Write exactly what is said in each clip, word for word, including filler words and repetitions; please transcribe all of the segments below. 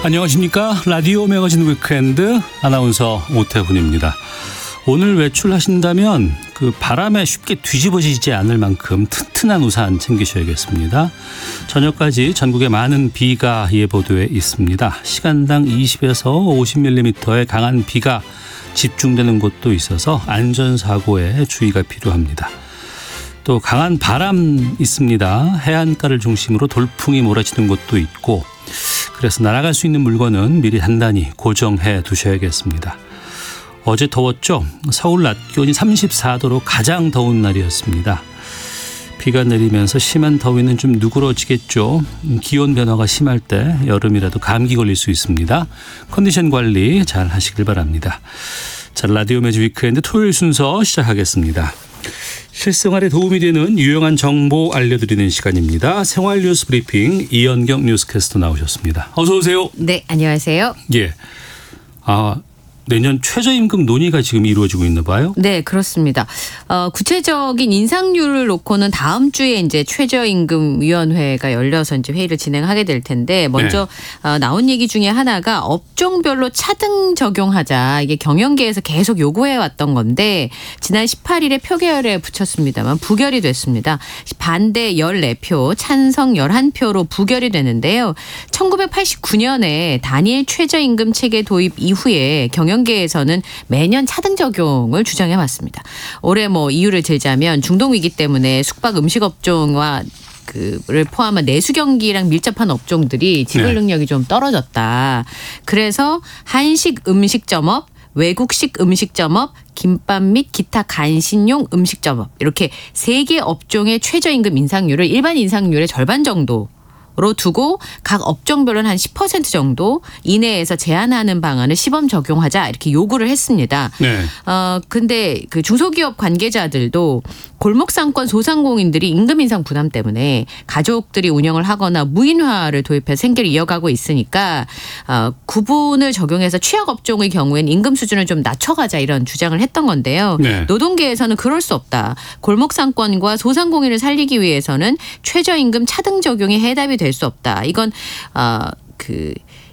안녕하십니까. 라디오 매거진 위크엔드 아나운서 오태훈입니다. 오늘 외출하신다면 그 바람에 쉽게 뒤집어지지 않을 만큼 튼튼한 우산 챙기셔야겠습니다. 저녁까지 전국에 많은 비가 예보돼 있습니다. 시간당 이십에서 오십 밀리미터의 강한 비가 집중되는 곳도 있어서 안전사고에 주의가 필요합니다. 또 강한 바람 있습니다. 해안가를 중심으로 돌풍이 몰아치는 곳도 있고, 그래서 날아갈 수 있는 물건은 미리 단단히 고정해 두셔야겠습니다. 어제 더웠죠? 서울 낮 기온이 삼십사 도로 가장 더운 날이었습니다. 비가 내리면서 심한 더위는 좀 누그러지겠죠. 기온 변화가 심할 때 여름이라도 감기 걸릴 수 있습니다. 컨디션 관리 잘 하시길 바랍니다. 자, 라디오 매직 위크엔드 토요일 순서 시작하겠습니다. 실생활에 도움이 되는 유용한 정보 알려드리는 시간입니다. 생활 뉴스 브리핑 이현경 뉴스캐스터 나오셨습니다. 어서 오세요. 네, 안녕하세요. 예. 아, 내년 최저임금 논의가 지금 이루어지고 있나 봐요? 네, 그렇습니다. 어, 구체적인 인상률을 놓고는 다음 주에 이제 최저임금위원회가 열려서 이제 회의를 진행하게 될 텐데, 먼저 네. 어, 나온 얘기 중에 하나가 업종별로 차등 적용하자. 이게 경영계에서 계속 요구해 왔던 건데, 지난 십팔 일에 표결에 붙였습니다만 부결이 됐습니다. 반대 열네 표, 찬성 열한 표로 부결이 되는데요. 천구백팔십구 년에 단일 최저임금 체계 도입 이후에 경영 경영계에서는 매년 차등 적용을 주장해 왔습니다. 올해 뭐 이유를 들자면 중동 위기 때문에 숙박 음식 업종과 그를 포함한 내수 경기랑 밀접한 업종들이 지불 능력이 네. 좀 떨어졌다. 그래서 한식 음식점업, 외국식 음식점업, 김밥 및 기타 간신용 음식점업, 이렇게 세 개 업종의 최저임금 인상률을 일반 인상률의 절반 정도 로 두고 각 업종별로는 한 십 퍼센트 정도 이내에서 제한하는 방안을 시범 적용하자, 이렇게 요구를 했습니다. 네. 어 근데 그 중소기업 관계자들도 골목상권 소상공인들이 임금 인상 부담 때문에 가족들이 운영을 하거나 무인화를 도입해 생계를 이어가고 있으니까 어, 구분을 적용해서 취약 업종의 경우에는 임금 수준을 좀 낮춰가자, 이런 주장을 했던 건데요. 네. 노동계에서는 그럴 수 없다. 골목상권과 소상공인을 살리기 위해서는 최저임금 차등 적용이 해답이 될 수 없다. 이건 어, 그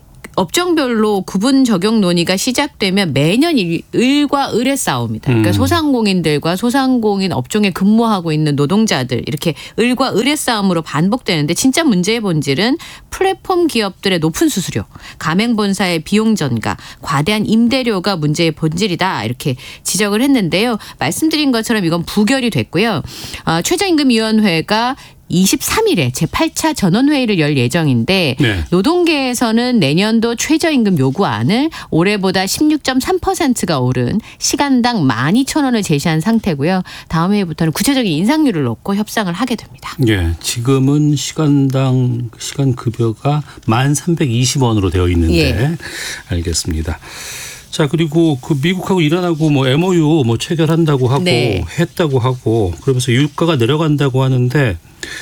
업종별로 구분 적용 논의가 시작되면 매년 일, 을과 을의 싸움이다. 그러니까 음. 소상공인들과 소상공인 업종에 근무하고 있는 노동자들, 이렇게 을과 을의 싸움으로 반복되는데, 진짜 문제의 본질은 플랫폼 기업들의 높은 수수료, 가맹본사의 비용 전가, 과대한 임대료가 문제의 본질이다, 이렇게 지적을 했는데요. 말씀드린 것처럼 이건 부결이 됐고요. 어, 최저임금위원회가 이십삼 일에 제팔 차 전원회의를 열 예정인데, 네. 노동계에서는 내년도 최저임금 요구안을 올해보다 십육 점 삼 퍼센트가 오른 시간당 만 이천 원을 제시한 상태고요. 다음 회의부터는 구체적인 인상률을 놓고 협상을 하게 됩니다. 예, 지금은 시간당 시간 급여가 만 삼백이십 원으로 되어 있는데, 예. 알겠습니다. 자, 그리고 그 미국하고 이란하고 뭐 엠오유 뭐 체결한다고 하고 네. 했다고 하고, 그러면서 유가가 내려간다고 하는데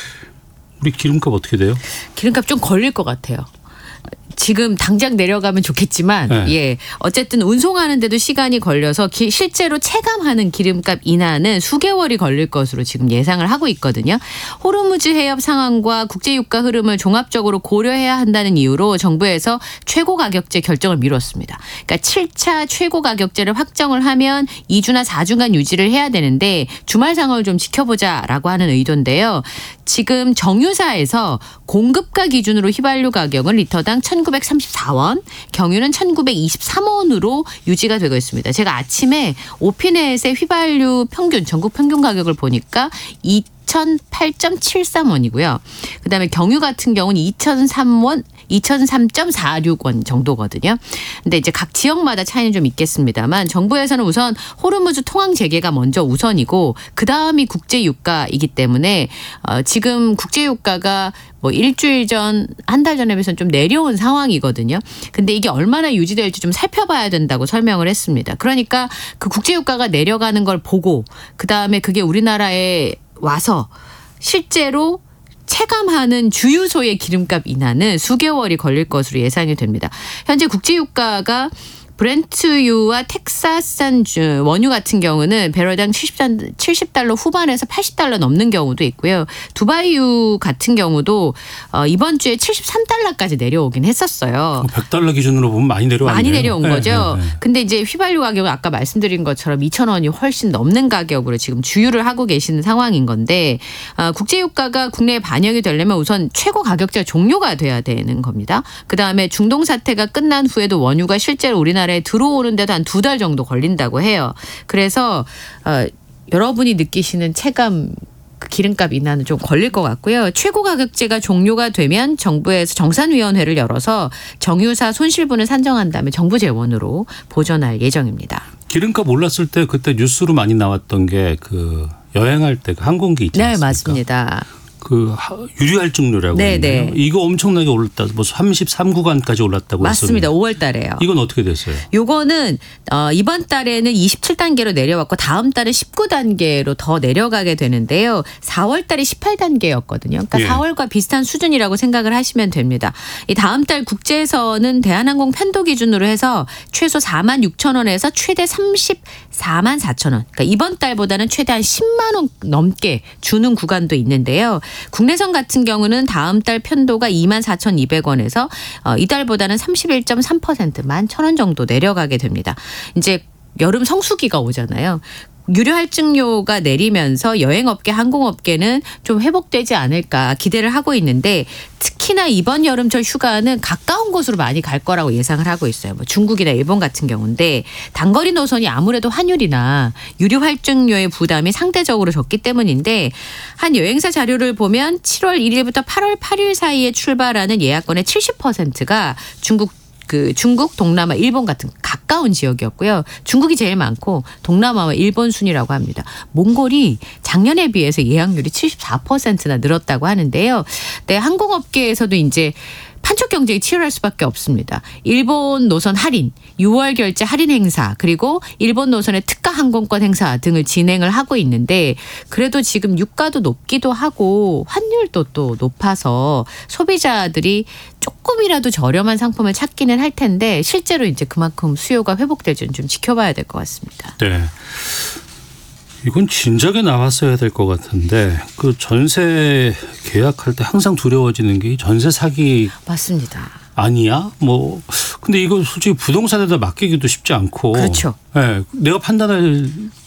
우리 기름값 어떻게 돼요? 기름값 좀 걸릴 것 같아요. 지금 당장 내려가면 좋겠지만 네. 예, 어쨌든 운송하는데도 시간이 걸려서 기, 실제로 체감하는 기름값 인하는 수개월이 걸릴 것으로 지금 예상을 하고 있거든요. 호르무즈 해협 상황과 국제유가 흐름을 종합적으로 고려해야 한다는 이유로 정부에서 최고 가격제 결정을 미뤘습니다. 그러니까 칠 차 최고 가격제를 확정을 하면 이 주나 사 주간 유지를 해야 되는데 주말 상황을 좀 지켜보자라고 하는 의도인데요. 지금 정유사에서 공급가 기준으로 휘발유 가격은 리터당 천구백삼십사 원, 경유는 천구백이십삼 원으로 유지가 되고 있습니다. 제가 아침에 오피넷의 휘발유 평균, 전국 평균 가격을 보니까 이천팔 점 칠삼 원이고요. 그다음에 경유 같은 경우는 이천삼 원, 이천삼 점 사육 원 정도거든요. 근데 이제 각 지역마다 차이는 좀 있겠습니다만, 정부에서는 우선 호르무즈 통항 재개가 먼저 우선이고, 그 다음이 국제유가이기 때문에 어, 지금 국제유가가 뭐 일주일 전, 한 달 전에 비해서는 좀 내려온 상황이거든요. 근데 이게 얼마나 유지될지 좀 살펴봐야 된다고 설명을 했습니다. 그러니까 그 국제유가가 내려가는 걸 보고, 그 다음에 그게 우리나라에 와서 실제로 체감하는 주유소의 기름값 인하는 수개월이 걸릴 것으로 예상이 됩니다. 현재 국제유가가 브렌트유와 텍사스산 원유 같은 경우는 배럴당 칠십 달러 후반에서 팔십 달러 넘는 경우도 있고요. 두바이유 같은 경우도 이번 주에 칠십삼 달러까지 내려오긴 했었어요. 백 달러 기준으로 보면 많이 내려왔네요. 많이 내려온 네, 거죠. 네, 네. 근데 이제 휘발유 가격은 아까 말씀드린 것처럼 이천 원이 훨씬 넘는 가격으로 지금 주유를 하고 계시는 상황인 건데 국제유가가 국내에 반영이 되려면 우선 최고 가격제가 종료가 돼야 되는 겁니다. 그다음에 중동 사태가 끝난 후에도 원유가 실제로 우리나라에 들어오는 데도 한 두 달 정도 걸린다고 해요. 그래서 어, 여러분이 느끼시는 체감 기름값 인하는 좀 걸릴 것 같고요. 최고 가격제가 종료가 되면 정부에서 정산위원회를 열어서 정유사 손실분을 산정한 다음에 정부 재원으로 보전할 예정입니다. 기름값 올랐을 때 그때 뉴스로 많이 나왔던 게 그 여행할 때 그 항공기 있지 않습니까? 네, 맞습니다. 그 유류할증료라고 네네. 있네요. 이거 엄청나게 올랐다. 뭐 삼십삼 구간까지 올랐다고 맞습니다. 했었는데. 오월 달에요. 이건 어떻게 됐어요? 요거는 어, 이번 달에는 이십칠 단계로 내려왔고 다음 달에 십구 단계로 더 내려가게 되는데요. 사월 달이 십팔 단계였거든요. 그러니까 예. 사월과 비슷한 수준이라고 생각을 하시면 됩니다. 이 다음 달 국제에서는 대한항공 편도 기준으로 해서 최소 사만 육천 원에서 최대 삼십사만 사천 원. 그러니까 이번 달보다는 최대한 십만 원 넘게 주는 구간도 있는데요. 국내선 같은 경우는 다음 달 편도가 이만 사천이백 원에서 어, 이달보다는 삼십일 점 삼 퍼센트 만 천 원 정도 내려가게 됩니다. 이제 여름 성수기가 오잖아요. 유류할증료가 내리면서 여행업계, 항공업계는 좀 회복되지 않을까 기대를 하고 있는데 특히나 이번 여름철 휴가는 가까운 곳으로 많이 갈 거라고 예상을 하고 있어요. 뭐 중국이나 일본 같은 경우인데 단거리 노선이 아무래도 환율이나 유류할증료의 부담이 상대적으로 적기 때문인데 한 여행사 자료를 보면 칠월 일일부터 팔월 팔일 사이에 출발하는 예약권의 칠십 퍼센트가 중국 그 중국, 동남아, 일본 같은 가까운 지역이었고요. 중국이 제일 많고 동남아와 일본 순이라고 합니다. 몽골이 작년에 비해서 예약률이 칠십사 퍼센트나 늘었다고 하는데요. 네, 항공업계에서도 이제 판촉 경쟁이 치열할 수밖에 없습니다. 일본 노선 할인, 유월 결제 할인 행사, 그리고 일본 노선의 특가 항공권 행사 등을 진행을 하고 있는데 그래도 지금 유가도 높기도 하고 환율도 또 높아서 소비자들이 조금이라도 저렴한 상품을 찾기는 할 텐데 실제로 이제 그만큼 수요가 회복될지는 좀 지켜봐야 될 것 같습니다. 네. 이건 진작에 나왔어야 될 것 같은데 그 전세 계약할 때 항상 두려워지는 게 전세 사기 맞습니다. 아니야? 뭐 근데 이거 솔직히 부동산에다 맡기기도 쉽지 않고 그렇죠. 네, 내가 판단할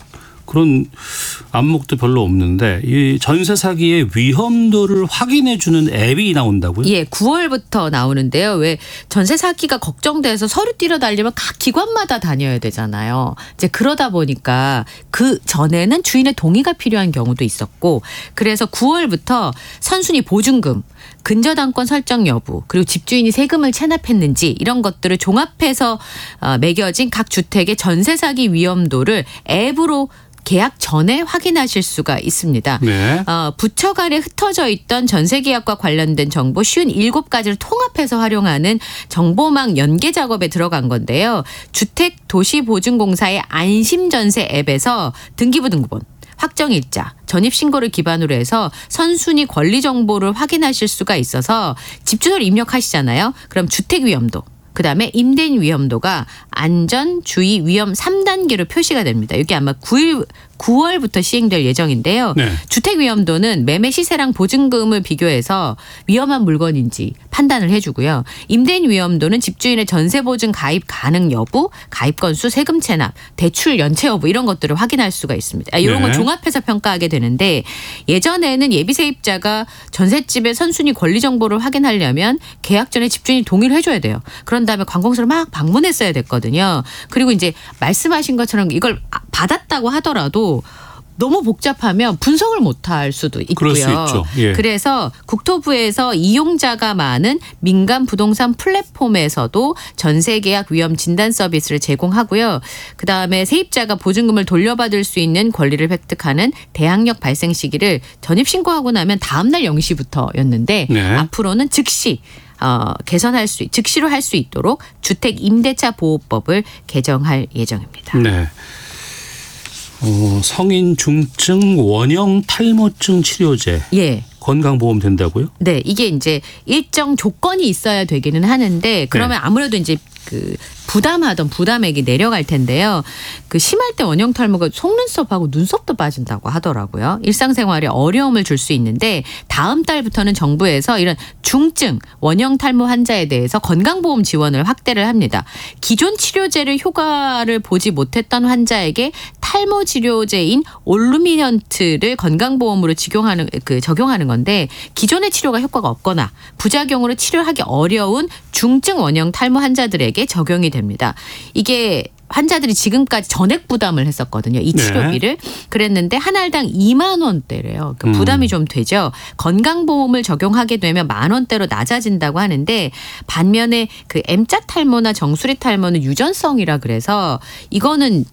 그런 안목도 별로 없는데 이 전세 사기의 위험도를 확인해 주는 앱이 나온다고요? 예, 구월부터 나오는데요. 왜 전세 사기가 걱정돼서 서류 뛰러 달리면 각 기관마다 다녀야 되잖아요. 이제 그러다 보니까 그 전에는 주인의 동의가 필요한 경우도 있었고 그래서 구월부터 선순위 보증금, 근저당권 설정 여부, 그리고 집주인이 세금을 체납했는지 이런 것들을 종합해서 매겨진 각 주택의 전세 사기 위험도를 앱으로 계약 전에 확인하실 수가 있습니다. 네. 어, 부처 간에 흩어져 있던 전세 계약과 관련된 정보 쉬운 일곱 가지를 통합해서 활용하는 정보망 연계 작업에 들어간 건데요. 주택도시보증공사의 안심전세 앱에서 등기부등본, 확정일자, 전입신고를 기반으로 해서 선순위 권리 정보를 확인하실 수가 있어서 집주소를 입력하시잖아요. 그럼 주택위험도, 그다음에 임대인 위험도가 안전, 주의, 위험 삼 단계로 표시가 됩니다. 이게 아마 구일, 구월부터 시행될 예정인데요. 네. 주택 위험도는 매매 시세랑 보증금을 비교해서 위험한 물건인지 판단을 해주고요. 임대인 위험도는 집주인의 전세 보증 가입 가능 여부, 가입 건수, 세금 체납, 대출 연체 여부 이런 것들을 확인할 수가 있습니다. 이런 걸 네. 종합해서 평가하게 되는데 예전에는 예비 세입자가 전셋집의 선순위 권리 정보를 확인하려면 계약 전에 집주인이 동의를 해줘야 돼요. 그런 다음에 관공서를 막 방문했어야 됐거든요. 그리고 이제 말씀하신 것처럼 이걸 받았다고 하더라도 너무 복잡하면 분석을 못할 수도 있고요. 그럴 수 있죠. 예. 그래서 국토부에서 이용자가 많은 민간 부동산 플랫폼에서도 전세계약 위험 진단 서비스를 제공하고요. 그다음에 세입자가 보증금을 돌려받을 수 있는 권리를 획득하는 대항력 발생 시기를 전입신고하고 나면 다음 날 영 시부터였는데 네. 앞으로는 즉시 어, 개선할 수, 즉시로 할 수 있도록 주택임대차 보호법을 개정할 예정입니다. 네. 어, 성인 중증 원형 탈모증 치료제. 예. 건강보험 된다고요? 네, 이게 이제 일정 조건이 있어야 되기는 하는데 그러면 네. 아무래도 이제 그 부담하던 부담액이 내려갈 텐데요. 그 심할 때 원형 탈모가 속눈썹하고 눈썹도 빠진다고 하더라고요. 일상생활에 어려움을 줄 수 있는데 다음 달부터는 정부에서 이런 중증 원형 탈모 환자에 대해서 건강보험 지원을 확대를 합니다. 기존 치료제를 효과를 보지 못했던 환자에게 탈모 치료제인 올루미넌트를 건강보험으로 적용하는 그 적용하는 건데 기존의 치료가 효과가 없거나 부작용으로 치료하기 어려운 중증 원형 탈모 환자들에게 적용이 됩니다. 이게 환자들이 지금까지 전액 부담을 했었거든요. 이 치료비를. 네. 그랬는데 한 알당 이만 원대래요. 그러니까 부담이 음. 좀 되죠. 건강보험을 적용하게 되면 만 원대로 낮아진다고 하는데 반면에 그 M자 탈모나 정수리 탈모는 유전성이라 그래서 이거는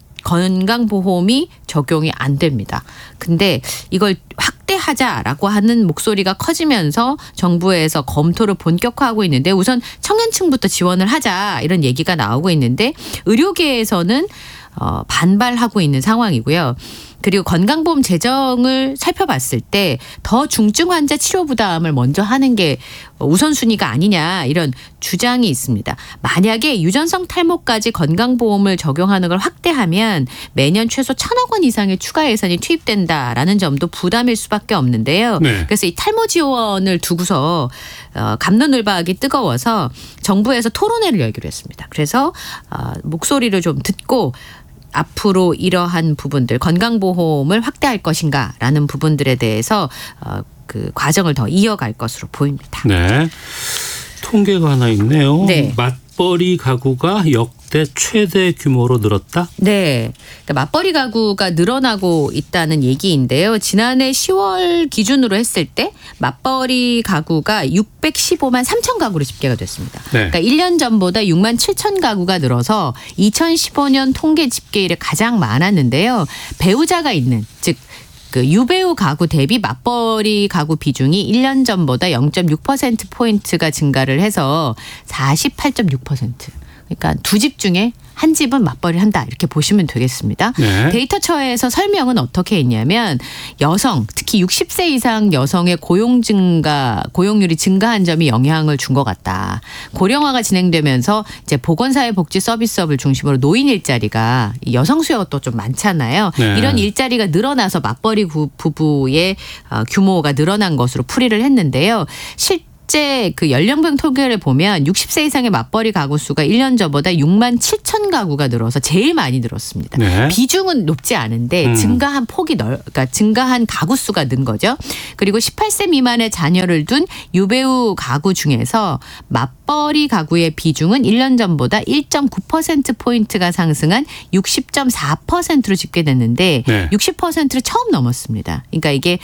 건강보험이 적용이 안 됩니다. 근데 이걸 확대하자라고 하는 목소리가 커지면서 정부에서 검토를 본격화하고 있는데 우선 청년층부터 지원을 하자 이런 얘기가 나오고 있는데 의료계에서는 어, 반발하고 있는 상황이고요. 그리고 건강보험 재정을 살펴봤을 때 더 중증 환자 치료 부담을 먼저 하는 게 우선순위가 아니냐 이런 주장이 있습니다. 만약에 유전성 탈모까지 건강보험을 적용하는 걸 확대하면 매년 최소 천억 원 이상의 추가 예산이 투입된다라는 점도 부담일 수밖에 없는데요. 네. 그래서 이 탈모 지원을 두고서 어, 갑론을박이 뜨거워서 정부에서 토론회를 열기로 했습니다. 그래서 어, 목소리를 좀 듣고 앞으로 이러한 부분들 건강보험을 확대할 것인가라는 부분들에 대해서 어, 그 과정을 더 이어갈 것으로 보입니다. 네, 통계가 하나 있네요. 네. 맞벌이 가구가 역대 최대 규모로 늘었다? 네. 그러니까 맞벌이 가구가 늘어나고 있다는 얘기인데요. 지난해 시월 기준으로 했을 때 맞벌이 가구가 육백십오만 삼천 가구로 집계가 됐습니다. 네. 그러니까 일 년 전보다 육만 칠천 가구가 늘어서 이천십오 년 통계 집계 이래 가장 많았는데요. 배우자가 있는 즉 그 유배우 가구 대비 맞벌이 가구 비중이 일 년 전보다 영 점 육 퍼센트 포인트가 증가를 해서 사십팔 점 육 퍼센트. 그러니까 두 집 중에 한 집은 맞벌이를 한다 이렇게 보시면 되겠습니다. 네. 데이터처에서 설명은 어떻게 했냐면 여성 특히 육십 세 이상 여성의 고용 증가 고용률이 증가한 점이 영향을 준 것 같다. 고령화가 진행되면서 이제 보건사회복지 서비스업을 중심으로 노인 일자리가 여성 수요가 또 좀 많잖아요. 네. 이런 일자리가 늘어나서 맞벌이 부부의 규모가 늘어난 것으로 풀이를 했는데요. 실 실제 그 연령별 통계를 보면 육십 세 이상의 맞벌이 가구 수가 일 년 전보다 육만 칠천 가구가 늘어서 제일 많이 늘었습니다. 네. 비중은 높지 않은데 음. 증가한 폭이 넓, 그러니까 증가한 가구 수가 는 거죠. 그리고 십팔 세 미만의 자녀를 둔 유배우 가구 중에서 맞벌이 가구의 비중은 일 년 전보다 일 점 구 퍼센트 포인트가 상승한 육십 점 사 퍼센트로 집계됐는데 네. 육십 퍼센트를 처음 넘었습니다. 그러니까 이게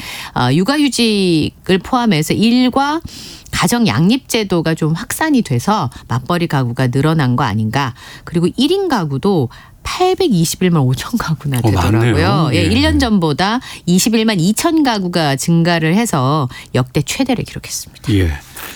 육아휴직을 포함해서 일과 가정 양립제도가 좀 확산이 돼서 맞벌이 가구가 늘어난 거 아닌가. 그리고 일 인 가구도 팔백이십일만 오천 가구나 되더라고요. 어, 예, 예. 일 년 전보다 이십일만 이천 가구가 증가를 해서 역대 최대를 기록했습니다. 예.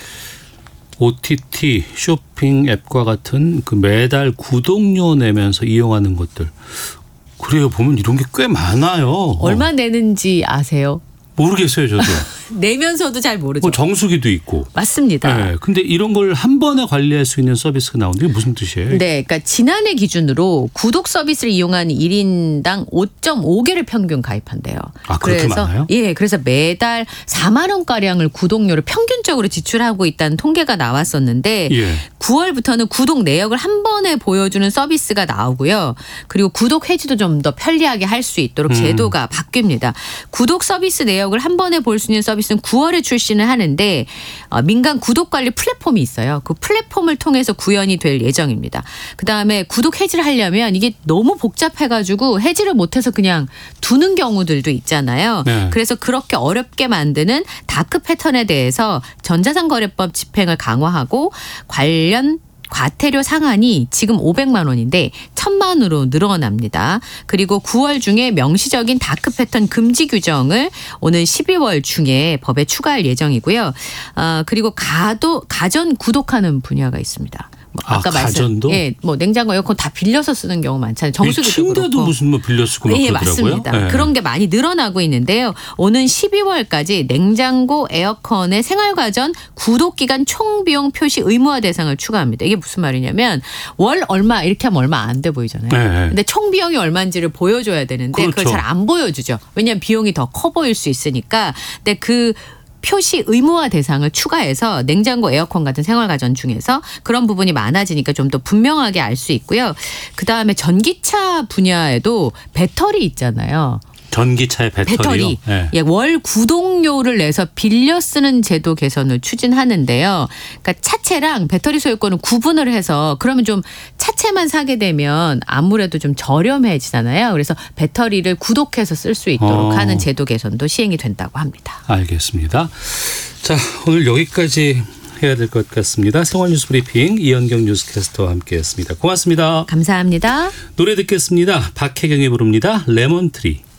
오티티 쇼핑 앱과 같은 그 매달 구독료 내면서 이용하는 것들. 그래요. 보면 이런 게 꽤 많아요. 얼마 내는지 아세요? 모르겠어요, 저도. 내면서도 잘 모르죠. 뭐 정수기도 있고. 맞습니다. 네, 근데 이런 걸 한 번에 관리할 수 있는 서비스가 나오는데 무슨 뜻이에요? 네, 그러니까 지난해 기준으로 구독 서비스를 이용한 일 인당 오 점 오 개를 평균 가입한대요. 아, 그렇게 그래서, 많아요? 예, 그래서 매달 사만 원가량을 구독료를 평균적으로 지출하고 있다는 통계가 나왔었는데 예. 구월부터는 구독 내역을 한 번에 보여주는 서비스가 나오고요. 그리고 구독 해지도 좀 더 편리하게 할 수 있도록 음. 제도가 바뀝니다. 구독 서비스 내역을 한 번에 볼 수 있는 서비스는 구월에 출시는 하는데 어, 민간 구독 관리 플랫폼이 있어요. 그 플랫폼을 통해서 구현이 될 예정입니다. 그다음에 구독 해지를 하려면 이게 너무 복잡해가지고 해지를 못해서 그냥 두는 경우들도 있잖아요. 네. 그래서 그렇게 어렵게 만드는 다크 패턴에 대해서 전자상거래법 집행을 강화하고 관련 과태료 상한이 지금 오백만 원인데 천만으로 늘어납니다. 그리고 구월 중에 명시적인 다크 패턴 금지 규정을 오는 십이월 중에 법에 추가할 예정이고요. 어, 그리고 가도 가전 구독하는 분야가 있습니다. 뭐 아, 아까 말씀, 가전도? 예, 뭐 냉장고, 에어컨 다 빌려서 쓰는 경우 많잖아요. 정수기도 침대도 그렇고. 무슨 뭐 빌려 쓰고 막 네, 그러더라고요. 맞습니다. 네. 그런 게 많이 늘어나고 있는데요. 오는 십이월까지 냉장고, 에어컨의 생활가전 구독기간 총비용 표시 의무화 대상을 추가합니다. 이게 무슨 말이냐면 월 얼마 이렇게 하면 얼마 안 돼 보이잖아요. 네. 근데 총비용이 얼마인지를 보여줘야 되는데 그렇죠. 그걸 잘 안 보여주죠. 왜냐하면 비용이 더 커 보일 수 있으니까. 근데 그 표시 의무화 대상을 추가해서 냉장고, 에어컨 같은 생활가전 중에서 그런 부분이 많아지니까 좀 더 분명하게 알 수 있고요. 그다음에 전기차 분야에도 배터리 있잖아요. 전기차의 배터리요. 배터리. 네. 예, 월 구독료를 내서 빌려 쓰는 제도 개선을 추진하는데요. 그러니까 차체랑 배터리 소유권을 구분을 해서 그러면 좀 차체만 사게 되면 아무래도 좀 저렴해지잖아요. 그래서 배터리를 구독해서 쓸 수 있도록 어. 하는 제도 개선도 시행이 된다고 합니다. 알겠습니다. 자, 오늘 여기까지 해야 될 것 같습니다. 생활뉴스 브리핑 이현경 뉴스캐스터와 함께했습니다. 고맙습니다. 감사합니다. 노래 듣겠습니다. 박혜경이 부릅니다. 레몬트리.